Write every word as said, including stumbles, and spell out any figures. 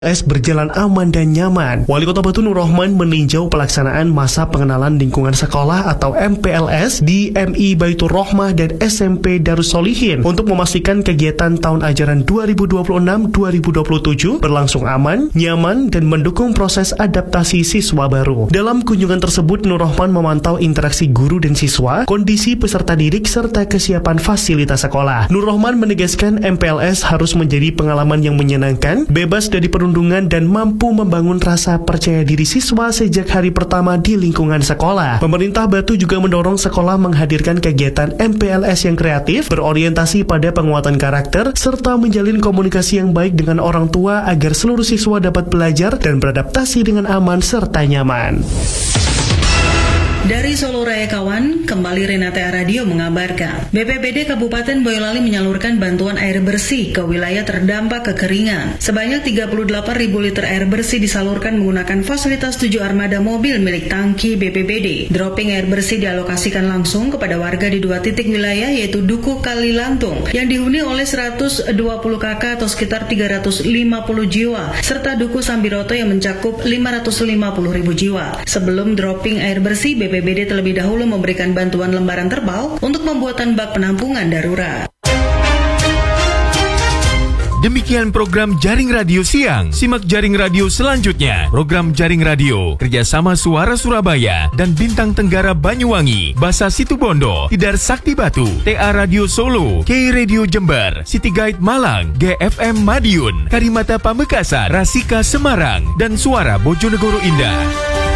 S berjalan aman dan nyaman. Wali Kota Batu Nur Rohman meninjau pelaksanaan masa pengenalan lingkungan sekolah atau M P L S di M I Baitur Rohmah dan S M P Darussolihin untuk memastikan kegiatan tahun ajaran dua ribu dua puluh enam dua ribu dua puluh tujuh berlangsung aman, nyaman, dan mendukung proses adaptasi siswa baru. Dalam kunjungan tersebut, Nur Rohman memantau interaksi guru dan siswa, kondisi peserta didik, serta kesiapan fasilitas sekolah. Nur Rohman menegaskan M P L S harus menjadi pengalaman yang menyenangkan, bebas dari perundungan dan mampu membangun rasa percaya diri siswa sejak hari pertama di lingkungan sekolah. Pemerintah Batu juga mendorong sekolah menghadirkan kegiatan M P L S yang kreatif, berorientasi pada penguatan karakter, serta menjalin komunikasi yang baik dengan orang tua agar seluruh siswa dapat belajar dan beradaptasi dengan aman serta nyaman. Dari Solo Raya Kawan, kembali Renata Radio mengabarkan, B P B D Kabupaten Boyolali menyalurkan bantuan air bersih ke wilayah terdampak kekeringan. Sebanyak tiga puluh delapan ribu liter air bersih disalurkan menggunakan fasilitas tujuh armada mobil milik tangki B P B D. Dropping air bersih dialokasikan langsung kepada warga di dua titik wilayah, yaitu Duku Kali Lantung yang dihuni oleh seratus dua puluh kakak atau sekitar tiga ratus lima puluh jiwa, serta Duku Sambiroto yang mencakup lima ratus lima puluh ribu jiwa. Sebelum dropping air bersih, B P B D terlebih dahulu memberikan bantuan lembaran terpal untuk pembuatan bak penampungan darurat. Demikian program Jaring Radio Siang. Simak Jaring Radio selanjutnya. Program Jaring Radio kerjasama Suara Surabaya dan Bintang Tenggara Banyuwangi, Basa Situbondo, Tidar Sakti Batu, T A Radio Solo, K Radio Jember, City Guide Malang, G F M Madiun, Karimata Pamekasan, Rasika Semarang, dan Suara Bojonegoro Indah.